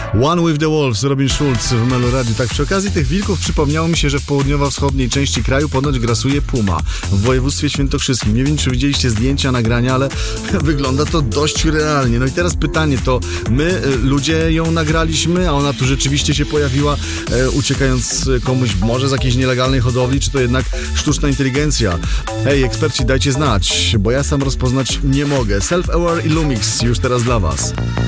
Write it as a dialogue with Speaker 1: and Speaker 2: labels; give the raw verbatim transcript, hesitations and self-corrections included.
Speaker 1: One with the Wolves, Robin Schulz w Meloradiu. Tak, przy okazji tych wilków przypomniało mi się, że w południowo-wschodniej części kraju ponoć grasuje puma w województwie świętokrzyskim. Nie wiem, czy widzieliście zdjęcia, nagrania, ale wygląda to dość realnie. No i teraz pytanie to, my, ludzie ją nagraliśmy, a ona tu rzeczywiście się pojawiła, e, uciekając komuś może z jakiejś nielegalnej hodowli, czy to jednak sztuczna inteligencja? Hej, eksperci, dajcie znać, bo ja sam rozpoznać nie mogę. Self-Aware i Lumix już teraz dla was.